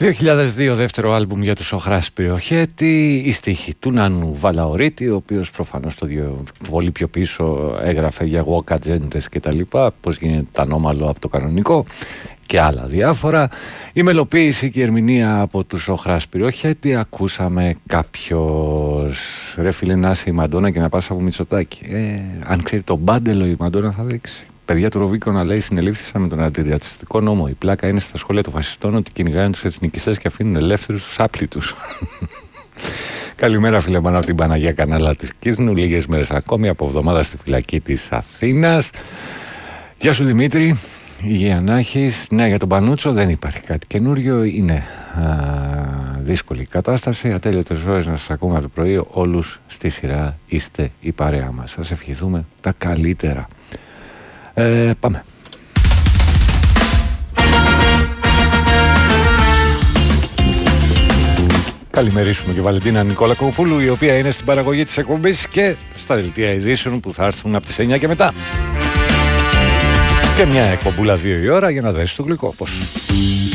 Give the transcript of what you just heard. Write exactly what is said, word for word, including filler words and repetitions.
δύο χιλιάδες δύο, δεύτερο άλμπουμ για τους Οχράς Πυριοχέτη, η στίχη του Νάνου Βαλαωρίτη, ο οποίος προφανώς το δύο, πολύ πιο πίσω έγραφε για walk ατζέντες και τα λοιπά, πώς γίνεται τα ανώμαλο από το κανονικό και άλλα διάφορα. Η μελοποίηση και η ερμηνεία από τους Οχράς Πυριοχέτη. Ακούσαμε κάποιος ρε φίλε να είσαι η Μαντόνα και να πας από Μητσοτάκη. Ε, αν ξέρει τον μπάντελο η Μαντόνα θα δείξει. Παιδιά του Ροβίκο να λέει συνελήφθησαν με τον αντιρατσιστικό νόμο. Η πλάκα είναι στα σχόλια των φασιστών ότι κυνηγάνε τους εθνικιστές και αφήνουν ελεύθερους τους άπλητους. Καλημέρα φίλε μου από την Παναγία Κανάλα της Κίσνου. Λίγες μέρες ακόμη από εβδομάδα στη φυλακή της Αθήνας. Γεια σου Δημήτρη. Υγεία να έχεις. Ναι, για τον Πανούτσο δεν υπάρχει κάτι καινούριο. Είναι α, δύσκολη κατάσταση. Ατέλειωτες ώρες να σας ακούμε από το πρωί. Όλους στη σειρά είστε η παρέα μας. Σας ευχηθούμε τα καλύτερα. Ε, πάμε. Καλημερίσουμε και Βαλεντίνα Νικόλα Κοκοπούλου, η οποία είναι στην παραγωγή της εκπομπής και στα δελτία ειδήσεων που θα έρθουν από τις εννιά και μετά. Και μια εκπομπούλα δύο η ώρα για να δέσει το γλυκό όπως.